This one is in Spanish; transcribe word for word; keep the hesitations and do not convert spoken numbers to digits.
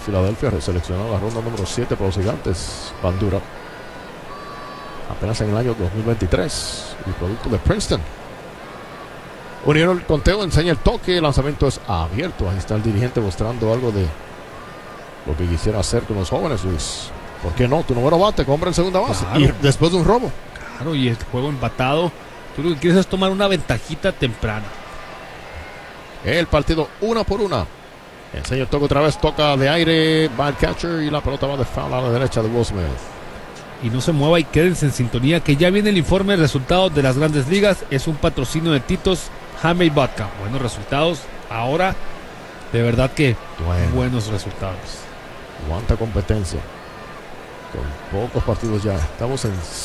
Filadelfia, reseleccionado a la ronda número siete por los Gigantes. Van Duran, apenas en el año dos mil veintitrés, y producto de Princeton. Unieron el conteo, enseña el toque, el lanzamiento es abierto. Ahí está el dirigente mostrando algo de lo que quisiera hacer con los jóvenes, Luis. ¿Por qué no? Tu número bate, compra en segunda base. Claro. Y después de un robo. Claro, y el juego empatado. Tú lo que quieres es tomar una ventajita temprana. El partido una por una. Enseña el toque otra vez, toca de aire, va el catcher y la pelota va de foul a la derecha de Will Smith. Y no se mueva y quédense en sintonía, que ya viene el informe de resultados de las Grandes Ligas. Es un patrocinio de Titos Jamey Vodka. Buenos resultados. Ahora, de verdad que Bueno. buenos resultados. Cuánta competencia. Con pocos partidos ya. Estamos en